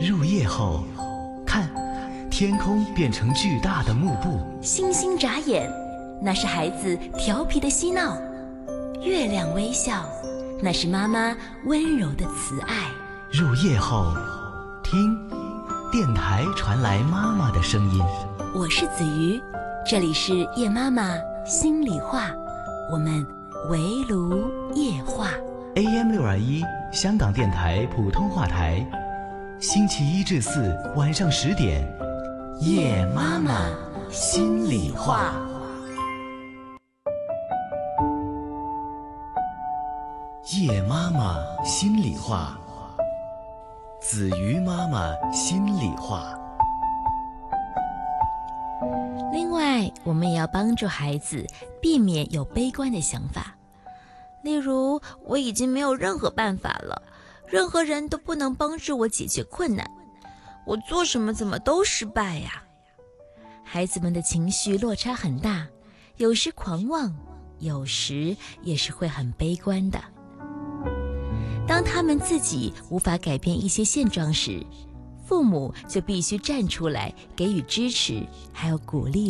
入夜后，看，天空变成巨大的幕布。 星星眨眼，那是孩子调皮的嬉闹；月亮微笑，那是妈妈温柔的慈爱。 入夜后，听，电台传来妈妈的声音。 我是子瑜，这里是夜妈妈心里话，我们围炉夜话。 AM621香港电台普通话台，星期一至四晚上10点，夜妈妈心里话。夜妈妈心里话，子瑜妈妈心里话。 另外，我们也要帮助孩子避免有悲观的想法。例如，我已经没有任何办法了，任何人都不能帮助我解决困难，我做什么怎么都失败呀。孩子们的情绪落差很大，有时狂妄，有时也是会很悲观的。当他们自己无法改变一些现状时，父母就必须站出来给予支持，还有鼓励。